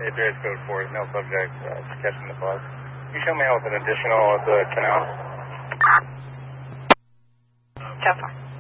Adrian code 4 is no subject catching the bus. Can you show me out with an additional at the canal? 10-4.